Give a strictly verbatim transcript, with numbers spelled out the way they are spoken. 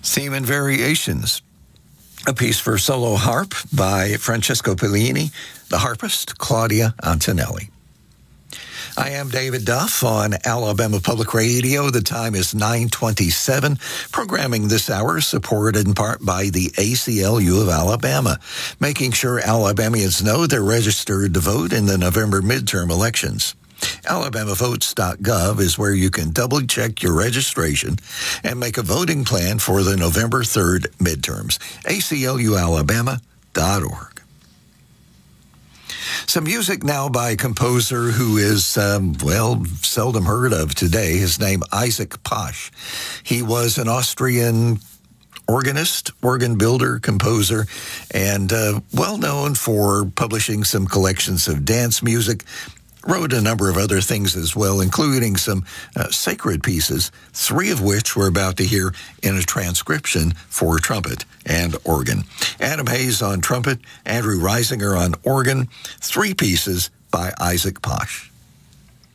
Theme and Variations, a piece for solo harp by Francesco Pellini, the harpist Claudia Antonelli. I am David Duff on Alabama Public Radio. The time is nine twenty-seven. Programming this hour supported in part by the A C L U of Alabama, making sure Alabamians know they're registered to vote in the November midterm elections. Alabama Votes dot gov is where you can double-check your registration and make a voting plan for the November third midterms. A C L U Alabama dot org. Some music now by a composer who is, um, well, seldom heard of today. His name, Isaac Pasch. He was an Austrian organist, organ builder, composer, and uh, well known for publishing some collections of dance music. Wrote a number of other things as well, including some uh, sacred pieces, three of which we're about to hear in a transcription for trumpet and organ. Adam Hayes on trumpet, Andrew Reisinger on organ, three pieces by Isaac Pasch.